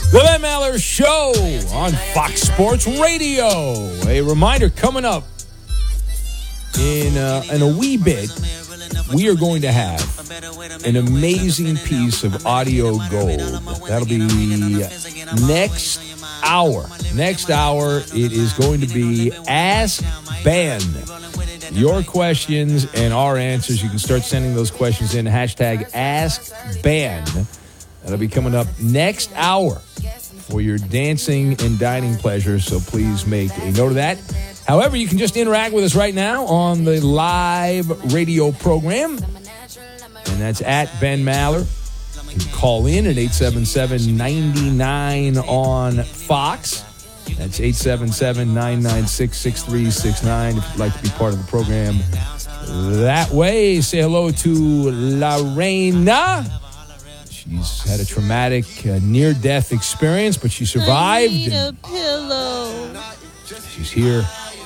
The Ben Maller Show on Fox Sports Radio. A reminder coming up in a wee bit, we are going to have an amazing piece of audio gold. That'll be next hour. Next hour, it is going to be Ask Ben. Your questions and our answers. You can start sending those questions in. Hashtag AskBen. That'll be coming up next hour for your dancing and dining pleasure, so please make a note of that. However, you can just interact with us right now on the live radio program, and that's at Ben Maller. You can call in at 877-99 on Fox. That's 877-996-6369 if you'd like to be part of the program that way. Say hello to Lorena. She's had a traumatic near-death experience, but she survived. I need a pillow. She's here.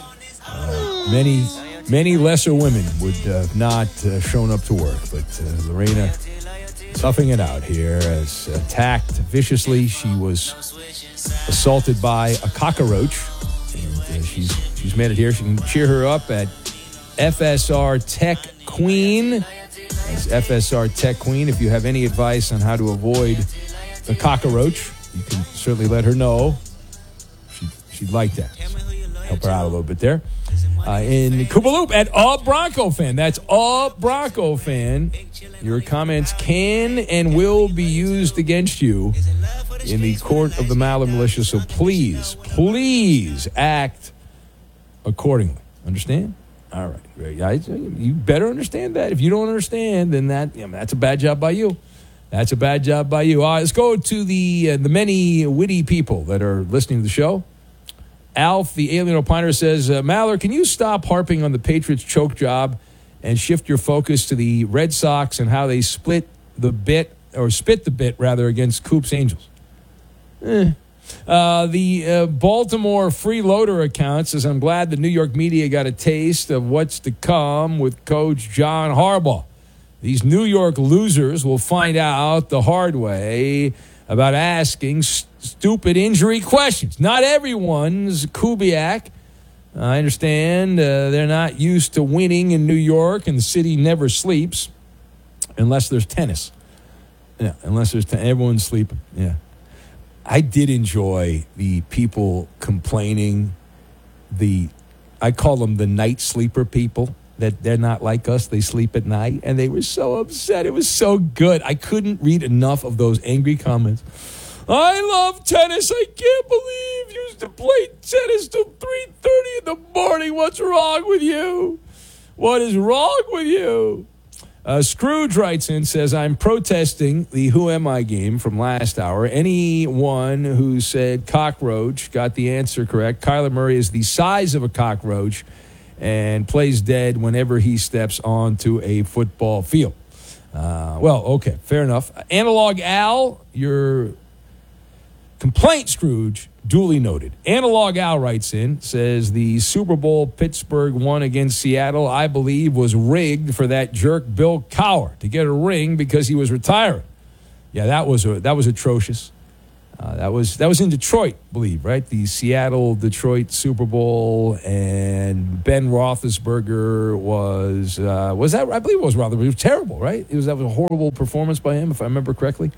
Many lesser women would have not shown up to work, but Lorena toughing it out here as attacked viciously. She was assaulted by a cockroach, and she's made it here. You can cheer her up at FSR Tech Queen. That's FSR Tech Queen. If you have any advice on how to avoid the cockroach, you can certainly let her know. She'd like that. Help her out a little bit there. In Koopaloop at A Bronco Fan. That's A Bronco Fan. Your comments can and will be used against you in the court of the Maller Militia. So please act accordingly. Understand? All right. You better understand that. If you don't understand, then that's a bad job by you. That's a bad job by you. All right, let's go to the many witty people that are listening to the show. Alf, the alien opiner, says, Maller, can you stop harping on the Patriots' choke job and shift your focus to the Red Sox and how they spit the bit against Coop's Angels? The Baltimore Freeloader account says, I'm glad the New York media got a taste of what's to come with Coach John Harbaugh. These New York losers will find out the hard way about asking stupid injury questions. Not everyone's Kubiak. I understand they're not used to winning in New York, and the city never sleeps unless there's tennis. Yeah, unless there's everyone's sleeping. Yeah. I did enjoy the people complaining, I call them the night sleeper people, that they're not like us. They sleep at night, and they were so upset. It was so good. I couldn't read enough of those angry comments. I love tennis. I can't believe you used to play tennis till 3:30 in the morning. What's wrong with you? What is wrong with you? Scrooge writes in, says, I'm protesting the Who Am I game from last hour. Anyone who said cockroach got the answer correct. Kyler Murray is the size of a cockroach and plays dead whenever he steps onto a football field. Well, okay, fair enough. Analog Al, your complaint, Scrooge, duly noted. Analog Al writes in, says the Super Bowl Pittsburgh won against Seattle, I believe, was rigged for that jerk Bill Cowher to get a ring because he was retiring. Yeah, that was atrocious. That was in Detroit, I believe, right? The Seattle-Detroit Super Bowl, and Ben Roethlisberger was that? I believe it was Roethlisberger. It was terrible, right? That was a horrible performance by him, if I remember correctly.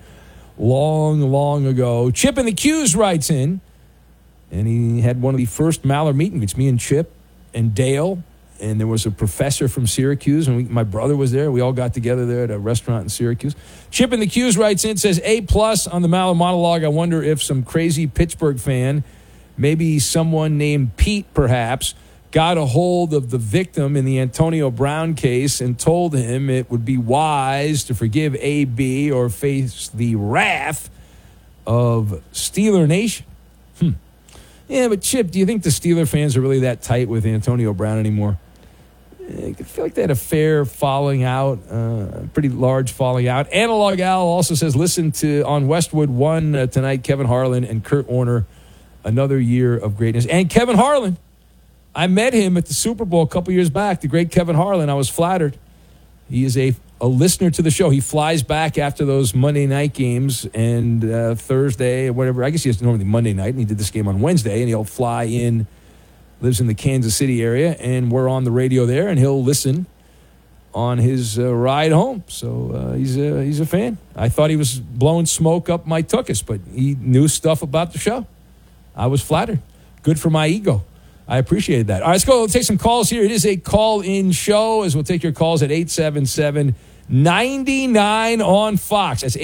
Long ago. Chip in the Q's writes in, and he had one of the first Maller meetings. It's me and Chip and Dale, and there was a professor from Syracuse, and my brother was there. We all got together there at a restaurant in Syracuse. Chip in the Q's writes in, says, A+ on the Maller monologue. I wonder if some crazy Pittsburgh fan, maybe someone named Pete perhaps, got a hold of the victim in the Antonio Brown case and told him it would be wise to forgive AB or face the wrath of Steeler Nation. Yeah, but Chip, do you think the Steeler fans are really that tight with Antonio Brown anymore? I feel like they had a fair falling out, pretty large falling out. Analog Al also says, listen to on Westwood 1 tonight, Kevin Harlan and Kurt Warner, another year of greatness. And Kevin Harlan, I met him at the Super Bowl a couple years back, the great Kevin Harlan. I was flattered. He is a a listener to the show. He flies back after those Monday night games and Thursday or whatever. I guess he has normally Monday night, and he did this game on Wednesday, and he'll fly in, lives in the Kansas City area, and we're on the radio there, and he'll listen on his ride home. So he's a fan. I thought he was blowing smoke up my tuchus, but he knew stuff about the show. I was flattered. Good for my ego. I appreciated that. All right, let's go. Let's take some calls here. It is a call-in show, as we'll take your calls at 877-99 on Fox. That's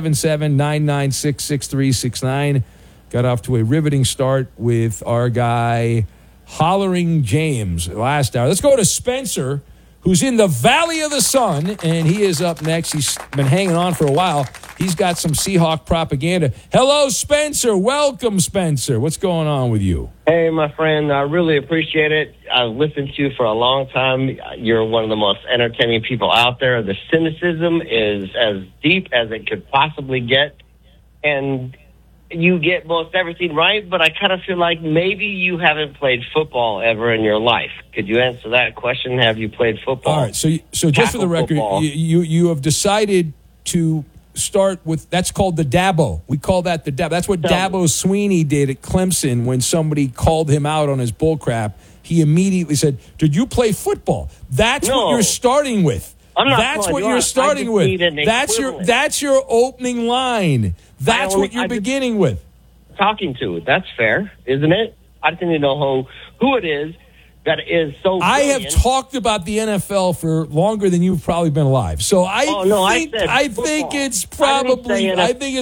877-996-6369. Got off to a riveting start with our guy, Hollering James, last hour. Let's go to Spencer, who's in the Valley of the Sun, and he is up next. He's been hanging on for a while. He's got some Seahawk propaganda. Hello, Spencer. Welcome, Spencer. What's going on with you? Hey, my friend. I really appreciate it. I've listened to you for a long time. You're one of the most entertaining people out there. The cynicism is as deep as it could possibly get, and you get most everything right, but I kind of feel like maybe you haven't played football ever in your life. Could you answer that question? Have you played football? All right, so just for the record, you have decided to start with, that's called the Dabo. We call that the Dabo. That's what Dabo Sweeney did at Clemson when somebody called him out on his bullcrap. He immediately said, "Did you play football?" That's what you're starting with. That's what you're starting with. That's your opening line. That's what you're beginning with. Talking to. That's fair, isn't it? I just need to know who it is that is so brilliant. I have talked about the NFL for longer than you've probably been alive. So I think it's probably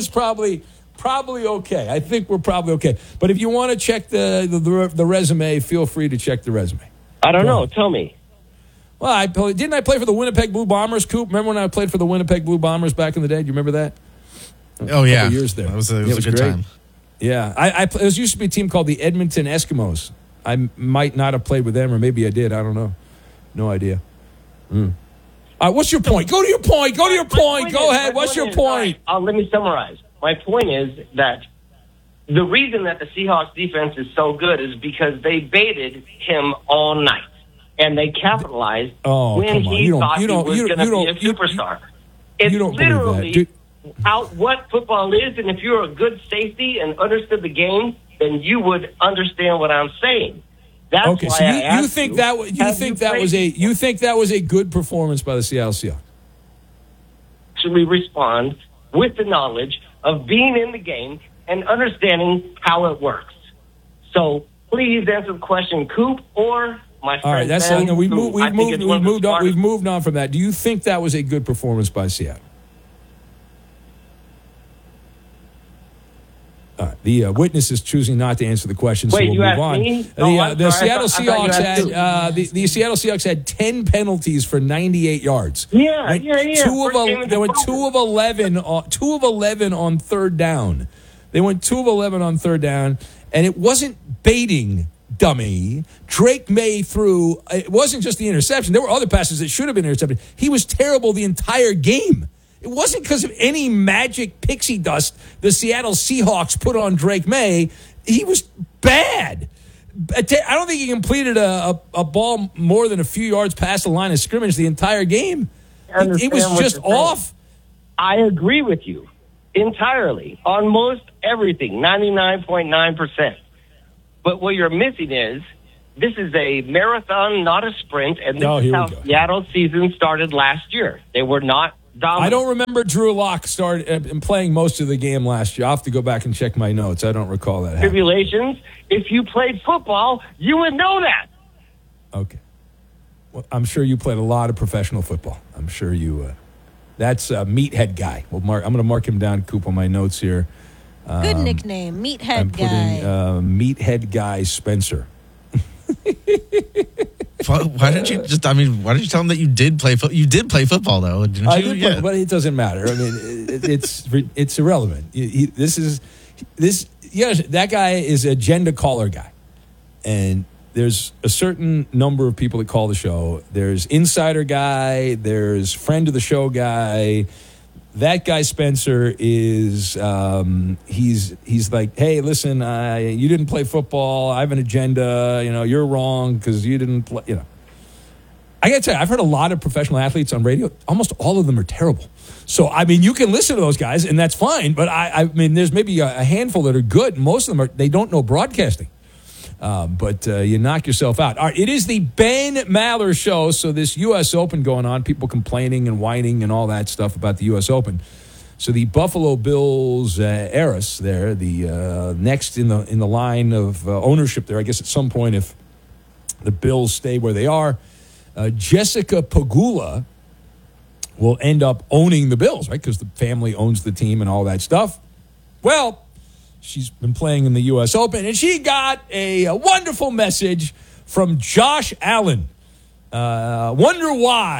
okay. I think we're probably okay. But if you want to check the resume, feel free to check the resume. I don't know. Tell me. Well, didn't I play for the Winnipeg Blue Bombers, Coop? Remember when I played for the Winnipeg Blue Bombers back in the day? Do you remember that? Oh, yeah. Years there. It was a good great time. Yeah. It used to be a team called the Edmonton Eskimos. I might not have played with them, or maybe I did. I don't know. No idea. What's your point? Go to your point. Go ahead. What's your point? Let me summarize. My point is that the reason that the Seahawks defense is so good is because they baited him all night. And they capitalized when he thought he was going to be a superstar. It's literally what football is, and if you're a good safety and understood the game, then you would understand what I'm saying. That's okay. Why So you think that was a good performance by the Seattle Seahawks? Actually, respond with the knowledge of being in the game and understanding how it works. So please answer the question, Coop, or my friend. All right, that's Ben, we've moved on from that. Do you think that was a good performance by Seattle? All right, the witness is choosing not to answer the question, so we'll move on. The Seattle Seahawks had 10 penalties for 98 yards. Yeah. They went 2 of 11 on third down. They went 2 of 11 on third down, and it wasn't baiting, dummy. Drake May threw. It wasn't just the interception. There were other passes that should have been intercepted. He was terrible the entire game. It wasn't because of any magic pixie dust the Seattle Seahawks put on Drake May. He was bad. I don't think he completed a ball more than a few yards past the line of scrimmage the entire game. It was just off. I agree with you entirely on most everything, 99.9%. But what you're missing is this is a marathon, not a sprint, and this is how Seattle's season started last year. They were not dominant. I don't remember Drew Lock playing most of the game last year. I'll have to go back and check my notes. I don't recall that happening. Tribulations. If you played football, you would know that. Okay. Well, I'm sure you played a lot of professional football. I'm sure you... that's Meathead Guy. I'm going to mark him down, Coop, on my notes here. Good nickname, Meathead I'm Guy. putting Meathead Guy Spencer. Why didn't you tell him that you did play football? You did play football, though, didn't you? I did play, but it doesn't matter. I mean, it's irrelevant. That guy is a agenda caller guy. And there's a certain number of people that call the show. There's insider guy. There's friend of the show guy. That guy Spencer is he's like, hey, listen, you didn't play football. I have an agenda. You're wrong because you didn't play. I got to tell you, I've heard a lot of professional athletes on radio. Almost all of them are terrible. So, I mean, you can listen to those guys, and that's fine. But, I mean, there's maybe a handful that are good. Most of them, they don't know broadcasting. But you knock yourself out. All right, it is the Ben Maller Show. So this U.S. Open going on, people complaining and whining and all that stuff about the U.S. Open. So the Buffalo Bills heiress there, the next in the line of ownership there, I guess at some point if the Bills stay where they are, Jessica Pegula will end up owning the Bills, right? Because the family owns the team and all that stuff. Well, she's been playing in the U.S. Open, and she got a wonderful message from Josh Allen. Wonder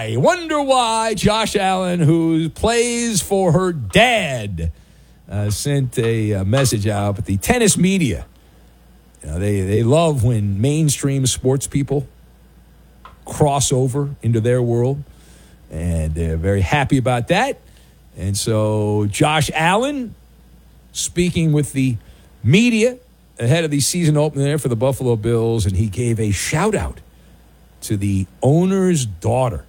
why Josh Allen, who plays for her dad, sent a message out. But the tennis media, they love when mainstream sports people cross over into their world, and they're very happy about that. And so Josh Allen, speaking with the media ahead of the season opener there for the Buffalo Bills, and he gave a shout-out to the owner's daughter.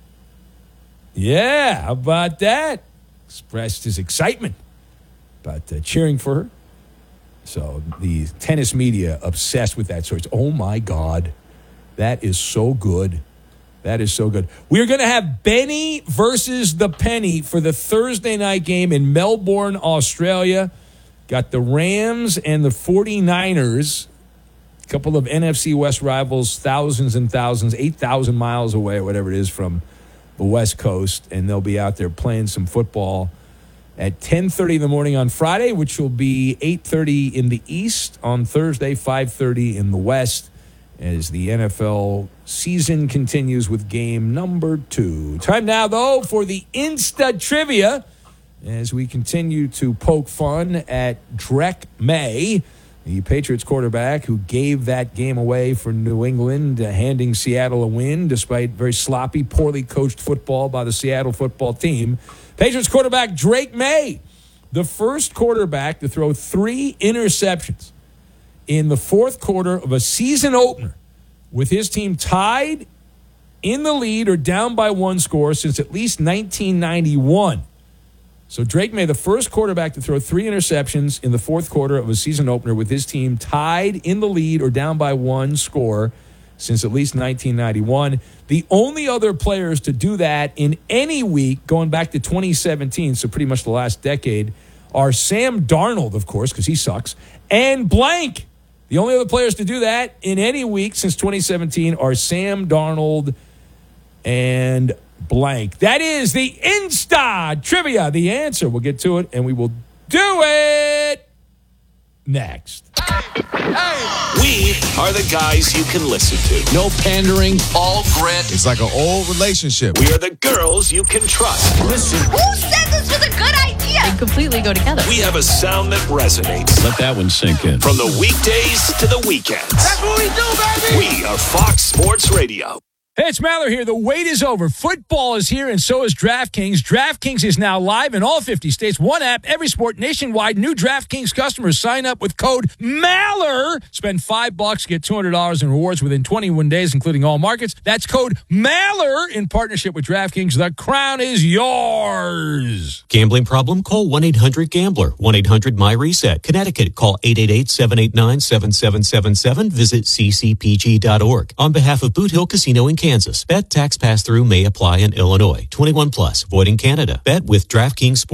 Yeah, how about that? Expressed his excitement about cheering for her. So the tennis media obsessed with that. So it's, oh, my God, that is so good. That is so good. We are going to have Benny versus the Penny for the Thursday night game in Melbourne, Australia. Got the Rams and the 49ers, a couple of NFC West rivals, thousands and thousands, 8,000 miles away, or whatever it is, from the West Coast. And they'll be out there playing some football at 10:30 in the morning on Friday, which will be 8:30 in the East on Thursday, 5:30 in the West, as the NFL season continues with game number 2. Time now, though, for the Insta Trivia, as we continue to poke fun at Drake May, the Patriots quarterback who gave that game away for New England, handing Seattle a win despite very sloppy, poorly coached football by the Seattle football team. Patriots quarterback Drake May, the first quarterback to throw 3 interceptions in the fourth quarter of a season opener with his team tied in the lead or down by 1 score since at least 1991. So Drake May, the first quarterback to throw 3 interceptions in the fourth quarter of a season opener with his team tied in the lead or down by 1 score since at least 1991. The only other players to do that in any week going back to 2017, so pretty much the last decade, are Sam Darnold, of course, because he sucks, and blank. The only other players to do that in any week since 2017 are Sam Darnold and blank. That is the Insta Trivia. The answer. We'll get to it, and we will do it next. We are the guys you can listen to. No pandering, all grit. It's like an old relationship. We are the girls you can trust. Listen. Who said this was a good idea? They completely go together. We have a sound that resonates. Let that one sink in. From the weekdays to the weekends. That's what we do, baby. We are Fox Sports Radio. Hey, it's Maller here. The wait is over. Football is here, and so is DraftKings. DraftKings is now live in all 50 states. One app, every sport, nationwide. New DraftKings customers sign up with code MALLER. Spend $5, get $200 in rewards within 21 days, including all markets. That's code MALLER in partnership with DraftKings. The crown is yours. Gambling problem? Call 1-800-GAMBLER. 1-800-MY-RESET. Connecticut, call 888-789-7777. Visit ccpg.org. On behalf of Boot Hill Casino in Kansas, bet tax pass-through may apply in Illinois. 21 plus, void in Canada. Bet with DraftKings Sports.